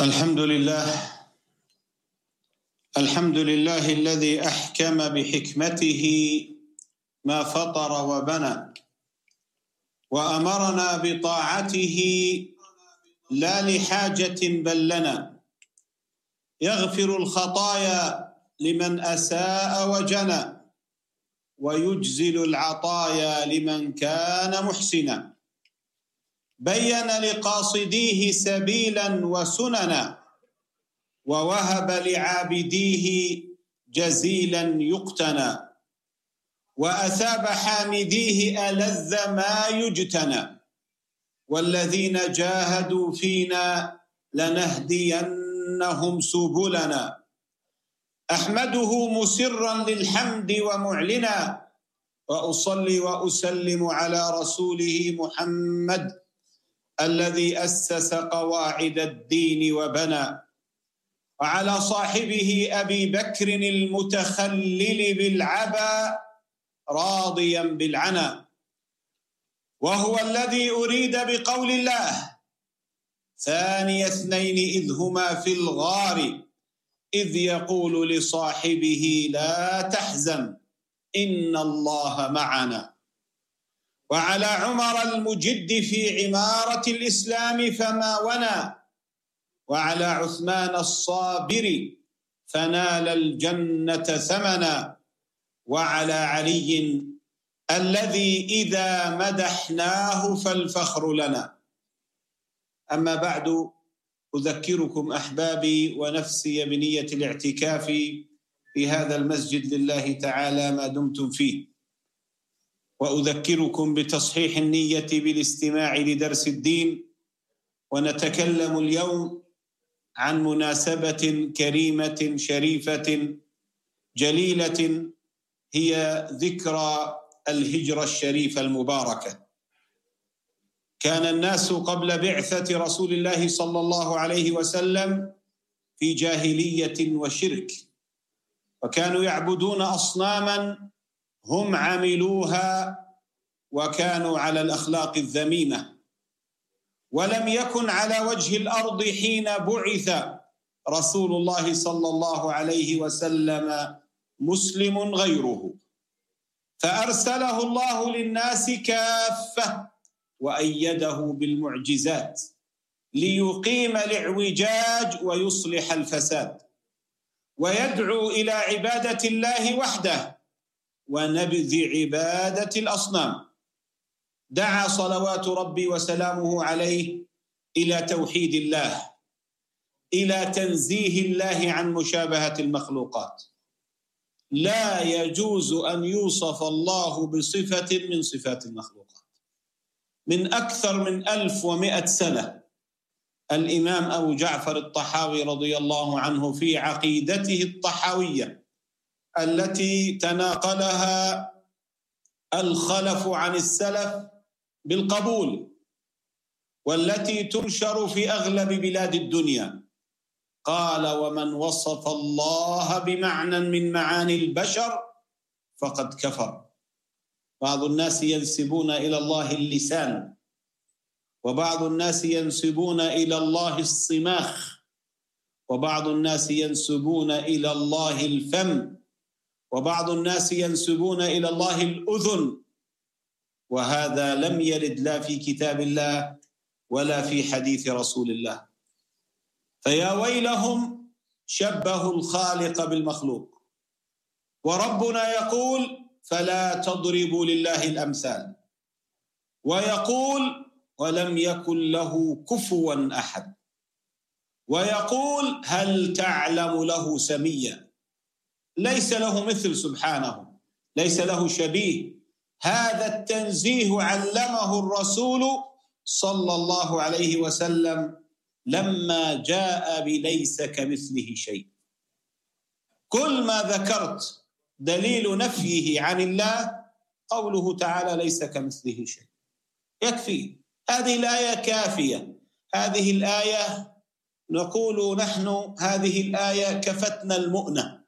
الحمد لله الذي أحكم بحكمته ما فطر وبنى، وأمرنا بطاعته لا لحاجة بل لنا، يغفر الخطايا لمن أساء وجنى، ويجزل العطايا لمن كان محسنا، بين لقاصديه سبيلا وسننا، ووهب لعابديه جزيلا يقتنى، وأثاب حامديه ألذ ما يجتنى، والذين جاهدوا فينا لنهدينهم سبلنا، أحمده مسرا للحمد ومعلنا، وأصلي وأسلم على رسوله محمد الذي أسس قواعد الدين وبنى، وعلى صاحبه أبي بكر المتخلل بالعبا راضيا بالعنا، وهو الذي أريد بقول الله ثاني اثنين إذ هما في الغار إذ يقول لصاحبه لا تحزن إن الله معنا، وعلى عمر المجد في عمارة الإسلام فما ونى، وعلى عثمان الصابر فنال الجنة ثمنا، وعلى علي الذي إذا مدحناه فالفخر لنا. أما بعد، أذكركم أحبابي ونفسي بنية الاعتكاف في هذا المسجد لله تعالى ما دمتم فيه، وأذكركم بتصحيح النية بالاستماع لدرس الدين. ونتكلم اليوم عن مناسبة كريمة شريفة جليلة، هي ذكرى الهجرة الشريفة المباركة. كان الناس قبل بعثة رسول الله صلى الله عليه وسلم في جاهلية وشرك، وكانوا يعبدون أصناما هم عملوها، وكانوا على الأخلاق الذميمة، ولم يكن على وجه الأرض حين بعث رسول الله صلى الله عليه وسلم مسلم غيره، فأرسله الله للناس كافة وأيده بالمعجزات ليقيم الاعوجاج ويصلح الفساد، ويدعو إلى عبادة الله وحده ونبذ عبادة الأصنام. دعا صلوات ربي وسلامه عليه إلى توحيد الله، إلى تنزيه الله عن مشابهة المخلوقات. لا يجوز أن يوصف الله بصفة من صفات المخلوقات. من أكثر من 1100 سنة الإمام أبو جعفر الطحاوي رضي الله عنه في عقيدته الطحاوية التي تناقلها الخلف عن السلف بالقبول، والتي تنشر في أغلب بلاد الدنيا، قال: ومن وصف الله بمعنى من معاني البشر فقد كفر. بعض الناس ينسبون إلى الله اللسان، وبعض الناس ينسبون إلى الله الصماخ، وبعض الناس ينسبون إلى الله الفم، وبعض الناس ينسبون إلى الله الأذن، وهذا لم يرد لا في كتاب الله ولا في حديث رسول الله. فيا ويلهم شبهوا الخالق بالمخلوق، وربنا يقول: فلا تضربوا لله الأمثال، ويقول: ولم يكن له كفوا أحد، ويقول: هل تعلم له سميا. ليس له مثل سبحانه، ليس له شبيه. هذا التنزيه علمه الرسول صلى الله عليه وسلم لما جاء بليس كمثله شيء. كل ما ذكرت دليل نفيه عن الله قوله تعالى: ليس كمثله شيء، يكفي. هذه الآية كافية. هذه الآية نقول نحن هذه الآية كفتنا المؤنة.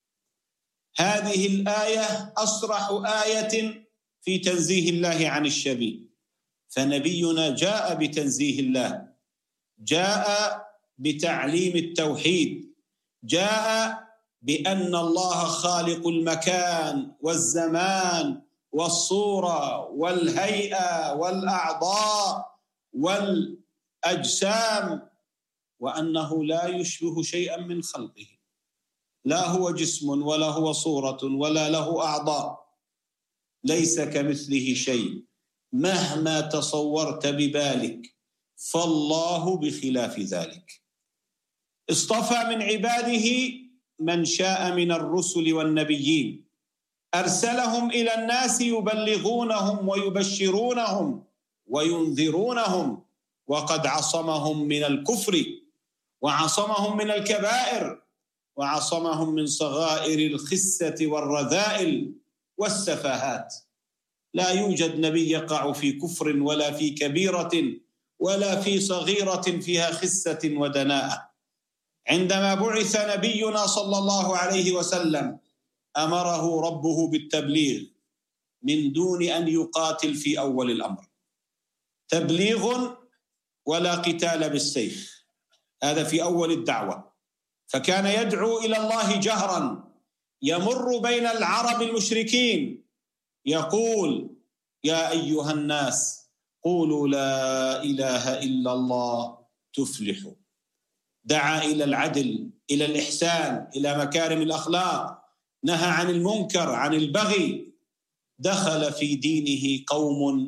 هذه الآية أصرح آية في تنزيه الله عن الشبيه. فنبينا جاء بتنزيه الله، جاء بتعليم التوحيد، جاء بأن الله خالق المكان والزمان والصورة والهيئة والأعضاء والأجسام، وأنه لا يشبه شيئا من خلقه، لا هو جسم ولا هو صورة ولا له أعضاء، ليس كمثله شيء مهما تصورت ببالك، فالله بخلاف ذلك. اصطفى من عباده من شاء من الرسل والنبيين، أرسلهم إلى الناس يبلغونهم ويبشرونهم وينذرونهم، وقد عصمهم من الكفر وعصمهم من الكبائر وعصمهم من صغائر الخسة والرذائل والسفاهات. لا يوجد نبي يقع في كفر ولا في كبيرة ولا في صغيرة فيها خسة ودناءة. عندما بعث نبينا صلى الله عليه وسلم أمره ربه بالتبليغ من دون أن يقاتل في أول الأمر، تبليغ ولا قتال بالسيف، هذا في أول الدعوة. فكان يدعو إلى الله جهرا، يمر بين العرب المشركين يقول: يا أيها الناس قولوا لا إله إلا الله تفلحوا. دعا إلى العدل، إلى الإحسان، إلى مكارم الأخلاق، نهى عن المنكر، عن البغي. دخل في دينه قوم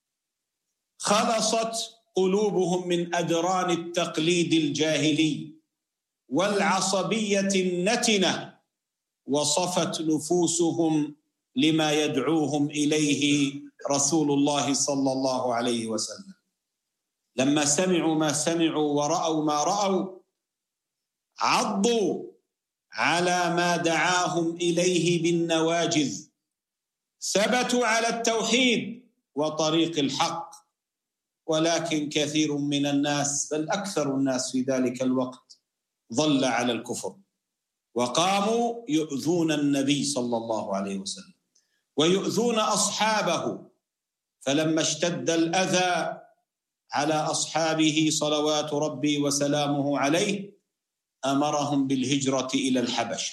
خلصت قلوبهم من أدران التقليد الجاهلي والعصبية النتنة، وصفت نفوسهم لما يدعوهم إليه رسول الله صلى الله عليه وسلم. لما سمعوا ما سمعوا ورأوا ما رأوا، عضوا على ما دعاهم إليه بالنواجذ، ثبتوا على التوحيد وطريق الحق. ولكن كثير من الناس، بل أكثر الناس في ذلك الوقت، ظل على الكفر، وقاموا يؤذون النبي صلى الله عليه وسلم ويؤذون أصحابه. فلما اشتد الأذى على أصحابه صلوات ربي وسلامه عليه، أمرهم بالهجرة إلى الحبشة.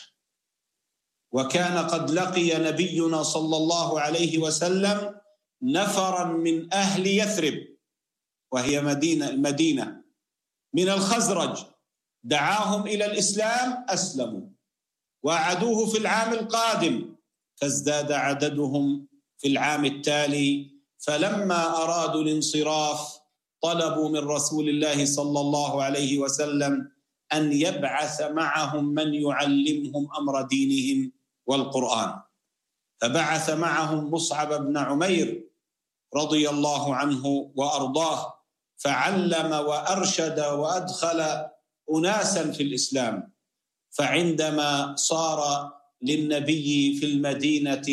وكان قد لقي نبينا صلى الله عليه وسلم نفرا من أهل يثرب، وهي المدينة من الخزرج، دعاهم إلى الإسلام، أسلموا، وعدوه في العام القادم، فازداد عددهم في العام التالي. فلما أرادوا الانصراف طلبوا من رسول الله صلى الله عليه وسلم أن يبعث معهم من يعلمهم أمر دينهم والقرآن. فبعث معهم مصعب بن عمير رضي الله عنه وأرضاه، فعلم وأرشد وأدخل أناسا في الإسلام. فعندما صار للنبي في المدينة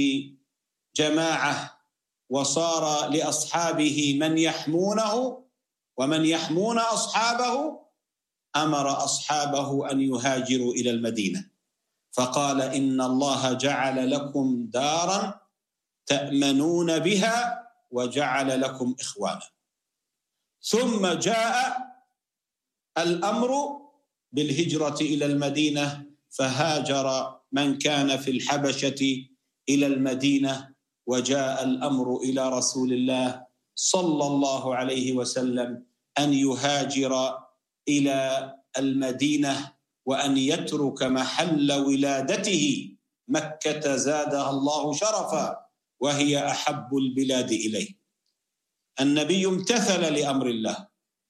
جماعة وصار لأصحابه من يحمونه ومن يحمون أصحابه، أمر أصحابه أن يهاجروا إلى المدينة، فقال: إن الله جعل لكم دارا تأمنون بها وجعل لكم إخوانا. ثم جاء الأمر بالهجرة إلى المدينة، فهاجر من كان في الحبشة إلى المدينة، وجاء الأمر إلى رسول الله صلى الله عليه وسلم أن يهاجر إلى المدينة وأن يترك محل ولادته مكة زادها الله شرفا، وهي أحب البلاد إليه. النبي امتثل لأمر الله،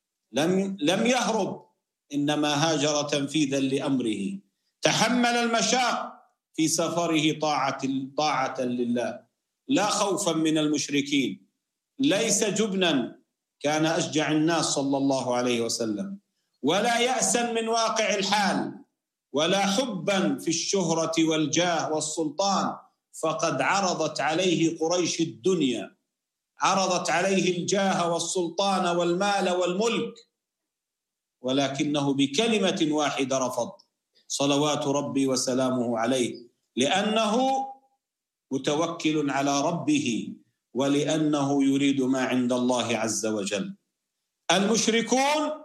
لم يهرب، إنما هاجر تنفيذا لأمره، تحمل المشاق في سفره طاعة لله، لا خوفا من المشركين، ليس جبنا، كان أشجع الناس صلى الله عليه وسلم، ولا يأسا من واقع الحال، ولا حبا في الشهرة والجاه والسلطان. فقد عرضت عليه قريش الدنيا، عرضت عليه الجاه والسلطان والمال والملك، ولكنه بكلمة واحدة رفض، صلوات ربي وسلامه عليه، لأنه متوكل على ربه، ولأنه يريد ما عند الله عز وجل. المشركون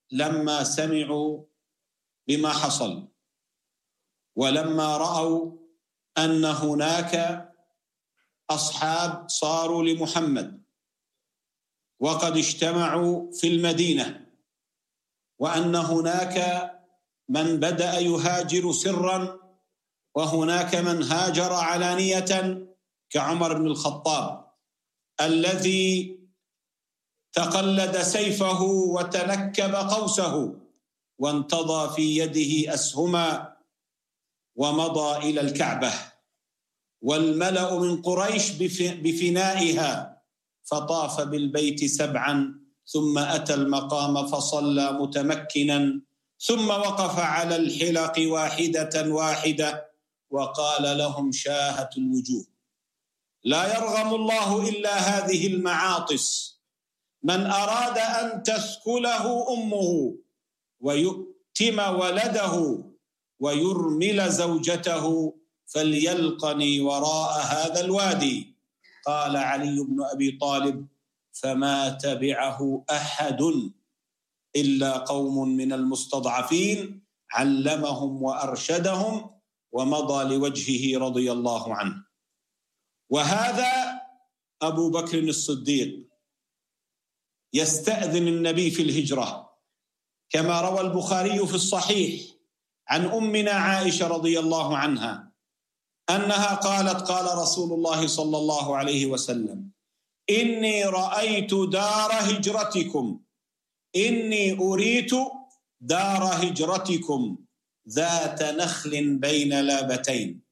لما سمعوا بما حصل، ولما رأوا أن هناك أصحاب صاروا لمحمد وقد اجتمعوا في المدينة، وأن هناك من بدأ يهاجر سرا وهناك من هاجر علانية كعمر بن الخطاب الذي تقلد سيفه وتنكب قوسه وانتضى في يده أسهما ومضى إلى الكعبة، والملأ من قريش بفنائها، فطاف بالبيت 7 ثم أتى المقام فصلى متمكنا، ثم وقف على الحلق واحدة وقال لهم شاهت الوجوه: لا يرغم الله إلا هذه المعاطس، من أراد أن تثكله أمه ويؤتم ولده ويرمل زوجته فليلقني وراء هذا الوادي. قال علي بن أبي طالب: فما تبعه أحد إلا قوم من المستضعفين علمهم وأرشدهم ومضى لوجهه رضي الله عنه. وهذا أبو بكر الصديق يستأذن النبي في الهجرة، كما روى البخاري في الصحيح عن أمنا عائشة رضي الله عنها أنها قالت: قال رسول الله صلى الله عليه وسلم: إني رأيت دار هجرتكم، إني أريت دار هجرتكم ذات نخل بين لابتين،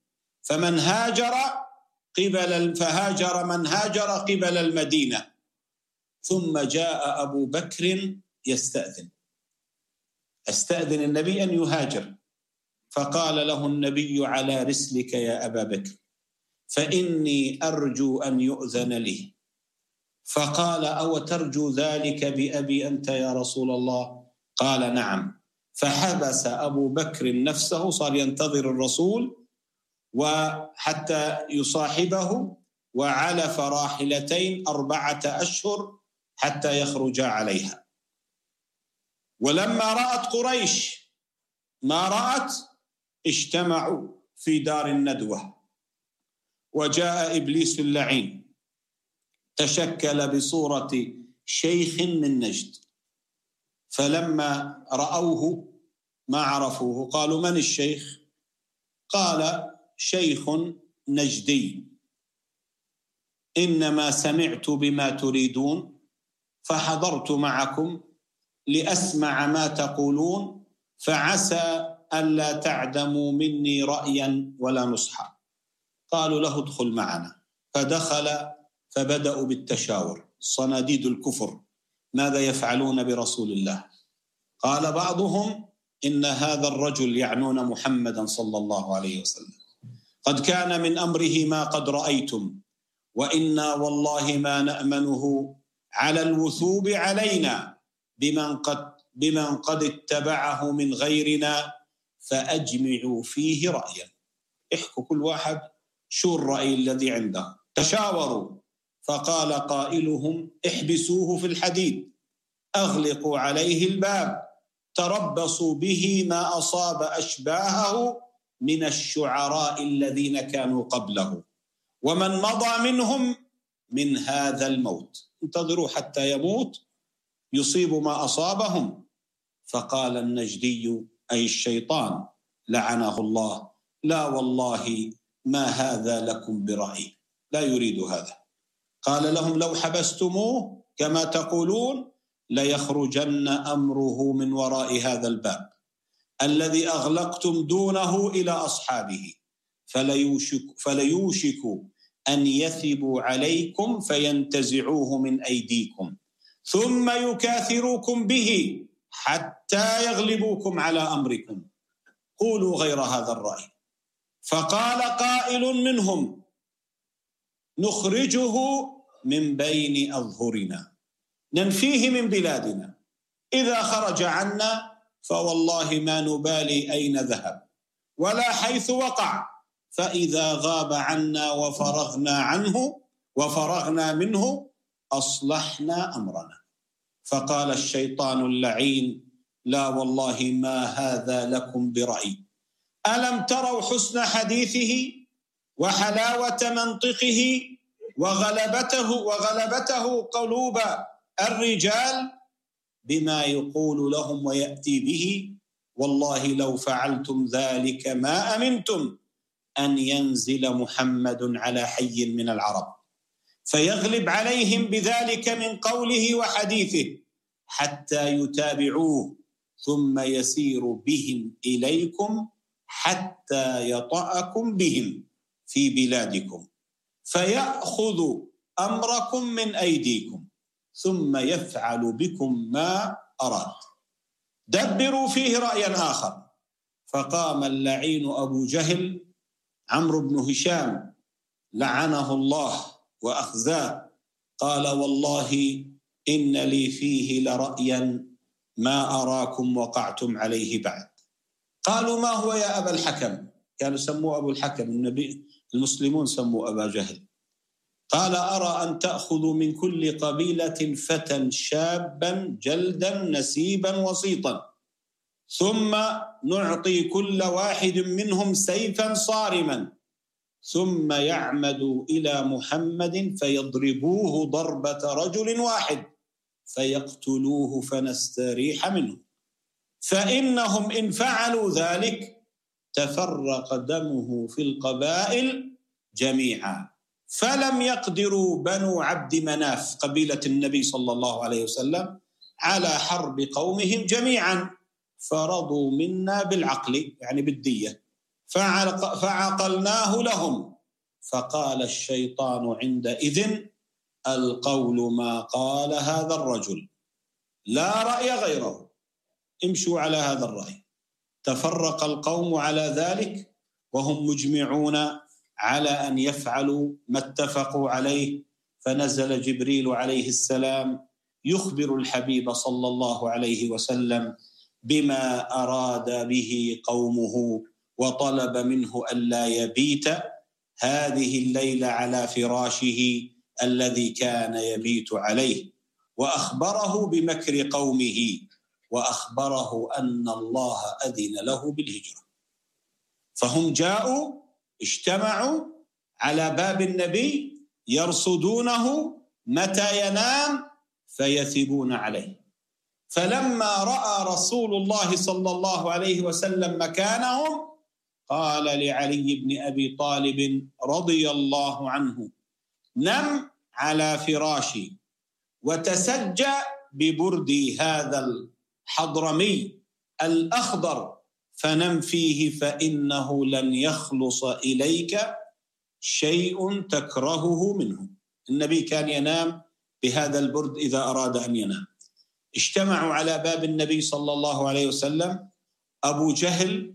فهاجر من هاجر قبل المدينة. ثم جاء أبو بكر استأذن النبي أن يهاجر، فقال له النبي: على رسلك يا أبا بكر، فإني أرجو أن يؤذن لي. فقال: أو ترجو ذلك بأبي أنت يا رسول الله؟ قال: نعم. فحبس أبو بكر نفسه، صار ينتظر الرسول وحتى يصاحبه، وعلف راحلتين 4 أشهر حتى يخرج عليها. ولما رأت قريش ما رأت اجتمعوا في دار الندوة، وجاء إبليس اللعين تشكل بصورة شيخ من نجد، فلما رأوه ما عرفوه قالوا: من الشيخ؟ قال: شيخ نجدي، إنما سمعت بما تريدون فحضرت معكم لأسمع ما تقولون، فعسى ألا تعدموا مني رأيا ولا نصحا. قالوا له: ادخل معنا. فدخل، فبدأوا بالتشاور، صناديد الكفر، ماذا يفعلون برسول الله؟ قال بعضهم: إن هذا الرجل، يعنون محمدا صلى الله عليه وسلم، قد كان من أمره ما قد رأيتم، وإنا والله ما نأمنه على الوثوب علينا بمن قد اتبعه من غيرنا، فأجمعوا فيه رأيا. احكوا كل واحد شو الرأي الذي عنده. تشاوروا، فقال قائلهم: احبسوه في الحديد، أغلقوا عليه الباب، تربصوا به ما أصاب أشباهه من الشعراء الذين كانوا قبله، ومن مضى منهم من هذا الموت، انتظروا حتى يموت يصيب ما أصابهم. فقال النجدي، أي الشيطان لعنه الله: لا والله ما هذا لكم برأي، لا يريد هذا. قال لهم: لو حبستموه كما تقولون ليخرجن أمره من وراء هذا الباب الذي أغلقتم دونه إلى أصحابه، فليوشك أن يثبوا عليكم فينتزعوه من أيديكم، ثم يكاثروكم به حتى يغلبوكم على أمركم، قولوا غير هذا الرأي. فقال قائل منهم: نخرجه من بين أظهرنا، ننفيه من بلادنا، إذا خرج عنا فوالله ما نبالي أين ذهب ولا حيث وقع، فإذا غاب عنا وفرغنا منه أصلحنا أمرنا. فقال الشيطان اللعين: لا والله ما هذا لكم برأي. ألم تروا حسن حديثه وحلاوة منطقه وغلبته قلوب الرجال بما يقول لهم ويأتي به؟ والله لو فعلتم ذلك ما أمنتم أن ينزل محمد على حي من العرب فيغلب عليهم بذلك من قوله وحديثه حتى يتابعوه ثم يسير بهم إليكم حتى يطأكم بهم في بلادكم فيأخذ أمركم من أيديكم ثم يفعل بكم ما أراد. دبروا فيه رأيا آخر. فقام اللعين أبو جهل عمرو بن هشام لعنه الله وأخزاه، قال والله إن لي فيه لرأيا ما أراكم وقعتم عليه بعد. قالوا ما هو يا أبا الحكم؟ كانوا سموه أبو الحكم، النبي المسلمون سموا أبا جهل. قال أرى أن تأخذوا من كل قبيلة فتى شابا جلدا نسيبا وسيطا ثم نعطي كل واحد منهم سيفا صارما ثم يعمدوا إلى محمد فيضربوه ضربة رجل واحد فيقتلوه فنستريح منه، فإنهم إن فعلوا ذلك تفرق دمه في القبائل جميعا. فلم يقدروا بنو عبد مناف قبيلة النبي صلى الله عليه وسلم على حرب قومهم جميعا فرضوا منا بالعقل يعني بالدية فعقلناه لهم. فقال الشيطان عندئذ القول ما قال هذا الرجل لا رأي غيره، امشوا على هذا الرأي. تفرق القوم على ذلك وهم مجمعون على أن يفعلوا ما اتفقوا عليه، فنزل جبريل عليه السلام يخبر الحبيب صلى الله عليه وسلم بما أراد به قومه وطلب منه ألا يبيت هذه الليلة على فراشه الذي كان يبيت عليه، وأخبره بمكر قومه وأخبره أن الله أذن له بالهجرة. فهم جاءوا اجتمعوا على باب النبي يرصدونه متى ينام فيثبون عليه. فلما رأى رسول الله صلى الله عليه وسلم مكانهم قال لعلي بن أبي طالب رضي الله عنه نم على فراشي وتسجى ببردي هذا الحضرمي الأخضر فنم فيه فإنه لن يخلص إليك شيء تكرهه منه. النبي كان ينام بهذا البرد إذا أراد أن ينام. اجتمعوا على باب النبي صلى الله عليه وسلم. أبو جهل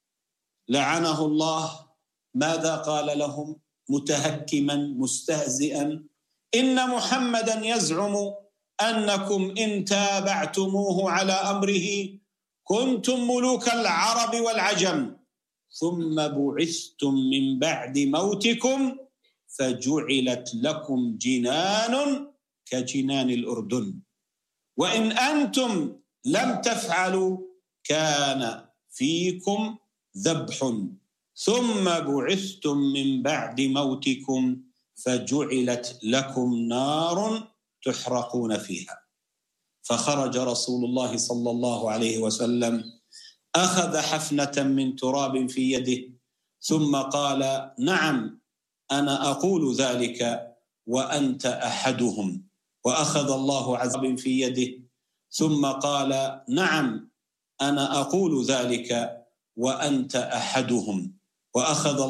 لعنه الله ماذا قال لهم متهكما مستهزئا؟ إن محمدا يزعم أنكم إن تابعتموه على أمره كنتم ملوك العرب والعجم ثم بعثتم من بعد موتكم فجعلت لكم جنان كجنان الأردن وإن أنتم لم تفعلوا كان فيكم ذبح ثم بعثتم من بعد موتكم فجعلت لكم نار تحرقون فيها. فخرج رسول الله صلى الله عليه وسلم أخذ حفنة من تراب في يده ثم قال نعم أنا أقول ذلك وأنت أحدهم. وأخذ الله عز وجل في يده ثم قال نعم أنا أقول ذلك وأنت أحدهم. وأخذ